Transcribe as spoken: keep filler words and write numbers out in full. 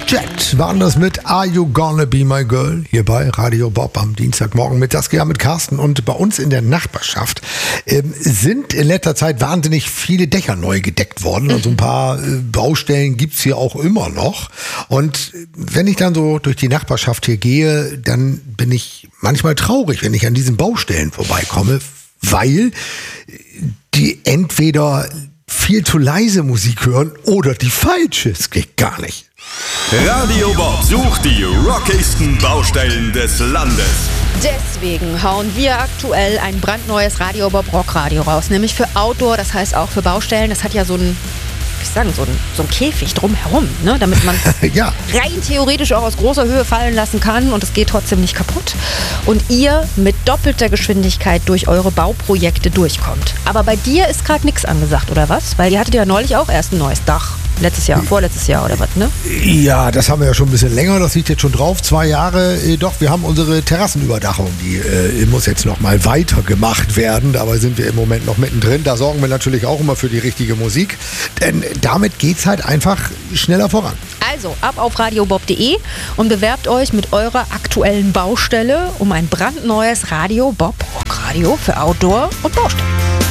Jet waren das mit Are You Gonna Be My Girl hier bei Radio Bob am Dienstagmorgen mit Saskia, mit Carsten. Und bei uns in der Nachbarschaft ähm, sind in letzter Zeit wahnsinnig viele Dächer neu gedeckt worden. Und so ein paar äh, Baustellen gibt's hier auch immer noch. Und wenn ich dann so durch die Nachbarschaft hier gehe, dann bin ich manchmal traurig, wenn ich an diesen Baustellen vorbeikomme, weil die entweder viel zu leise Musik hören oder die falsche. Es geht gar nicht. Radio Bob sucht die rockigsten Baustellen des Landes. Deswegen hauen wir aktuell ein brandneues Radio Bob Rockradio raus, nämlich für Outdoor, das heißt auch für Baustellen. Das hat ja so ein, wie ich sagen, so ein, so ein Käfig drumherum, ne, damit man ja. rein theoretisch auch aus großer Höhe fallen lassen kann und es geht trotzdem nicht kaputt. Und ihr mit doppelter Geschwindigkeit durch eure Bauprojekte durchkommt. Aber bei dir ist gerade nichts angesagt, oder was? Weil ihr hattet ja neulich auch erst ein neues Dach. Letztes Jahr, vorletztes Jahr oder was, ne? Ja, das haben wir ja schon ein bisschen länger, das liegt jetzt schon drauf, zwei Jahre. Äh, doch, wir haben unsere Terrassenüberdachung, die äh, muss jetzt noch mal weiter gemacht werden. Dabei sind wir im Moment noch mittendrin. Da sorgen wir natürlich auch immer für die richtige Musik, denn damit geht's halt einfach schneller voran. Also, ab auf radiobob punkt de und bewerbt euch mit eurer aktuellen Baustelle um ein brandneues Radio Bob Rockradio für Outdoor und Baustellen.